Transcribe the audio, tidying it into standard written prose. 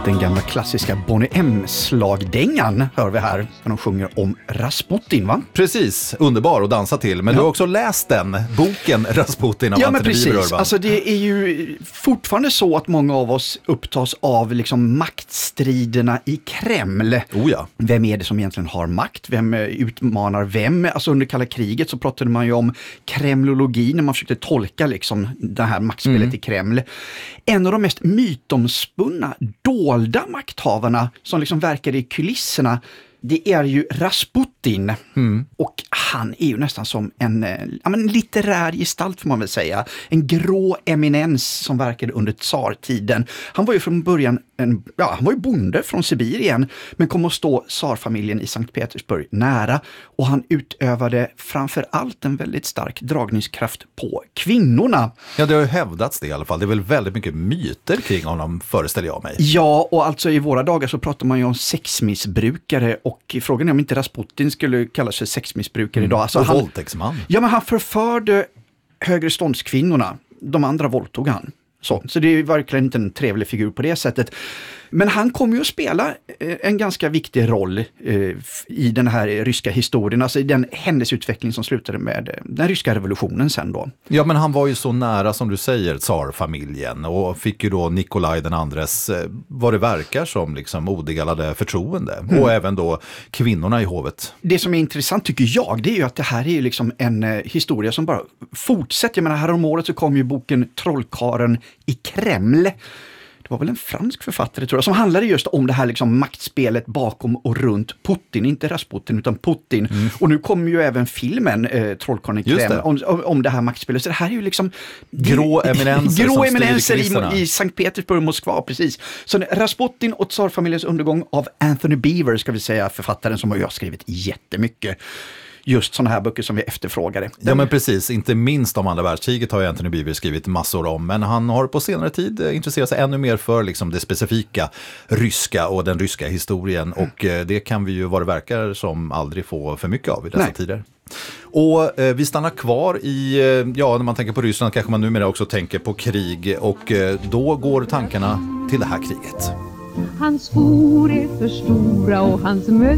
Den gamla klassiska Bonnie M-slagdängan hör vi här när de sjunger om Rasputin, va? Precis, underbar att dansa till. Men du har också läst den, boken Rasputin av Anthony Beevor Urban. Alltså det är ju fortfarande så att många av oss upptas av liksom maktstriderna i Kreml. Oh ja. Vem är det som egentligen har makt? Vem utmanar vem? Alltså under kalla kriget så pratade man ju om kremlologi när man försökte tolka liksom det här maktspelet i Kreml. En av de mest mytomspunna, dolda makthavarna som liksom verkar i kulisserna, det är ju Rasputin. Och han är ju nästan som en litterär gestalt får man väl säga. En grå eminens som verkade under tsartiden. Han var ju från början han var ju bonde från Sibirien men kom att stå tsarfamiljen i Sankt Petersburg nära. Och han utövade framför allt en väldigt stark dragningskraft på kvinnorna. Ja, det har ju hävdats det i alla fall. Det är väl väldigt mycket myter kring honom, föreställer jag mig. Ja, och alltså i våra dagar så pratar man ju om sexmissbrukare och frågan är om inte Rasputin skulle kallas för sexmissbrukare idag. Alltså och våldtäktsman. Ja, men han förförde högre ståndskvinnorna. De andra våldtog han. Så det är verkligen inte en trevlig figur på det sättet. Men han kommer ju att spela en ganska viktig roll i den här ryska historien. Alltså i den händelseutveckling som slutade med den ryska revolutionen sen då. Ja, men han var ju så nära som du säger tsarfamiljen och fick ju då Nikolaj den andres, vad det verkar som liksom odelade förtroende. Och även då kvinnorna i hovet. Det som är intressant tycker jag, det är ju att det här är ju liksom en historia som bara fortsätter. Jag menar, här om året så kom ju boken Trollkaren i Kreml. Det var väl en fransk författare tror jag, som handlade just om det här liksom maktspelet bakom och runt Putin, inte Rasputin utan Putin. Och nu kommer ju även filmen Trollkarlen i Kreml om det här maktspelet. Så det här är ju liksom grå eminenser i Sankt Petersburg och Moskva, precis. Så Rasputin och tsarfamiljens undergång av Anthony Beevor, ska vi säga, författaren som har skrivit jättemycket. Just sådana här böcker som vi efterfrågade. Ja, men precis. Inte minst om andra världskriget har ju Anthony Beevor skrivit massor om. Men han har på senare tid intresserat sig ännu mer för liksom det specifika ryska och den ryska historien. Och det kan vi ju vad det verkar som aldrig få för mycket av i dessa tider. Och vi stannar kvar i, när man tänker på Ryssland kanske man numera också tänker på krig. Och då går tankarna till det här kriget. Hans skor är för stora och hans